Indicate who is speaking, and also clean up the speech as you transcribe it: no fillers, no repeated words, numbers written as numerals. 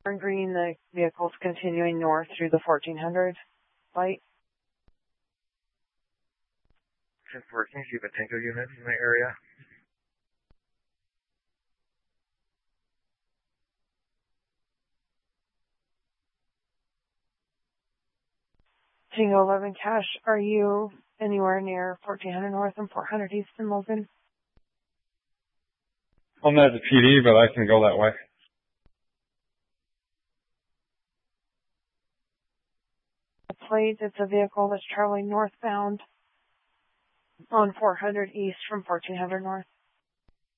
Speaker 1: Green, the vehicle's continuing north through the 1400 light.
Speaker 2: 10-4, can you keep a Tango unit in the area?
Speaker 1: Tango 11 Cash, are you anywhere near 1400 north and 400 east in Logan?
Speaker 3: I'm not at the PD, but I can go that way.
Speaker 1: The plate, it's a vehicle that's traveling northbound on 400 east from 1400 north.